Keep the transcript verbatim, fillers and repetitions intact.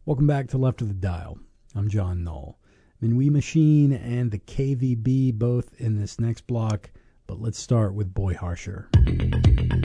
Welcome back to Left of the Dial. I'm John Knoll. Minuit Machine and the K V B both in this next block, but let's start with Boy Harsher.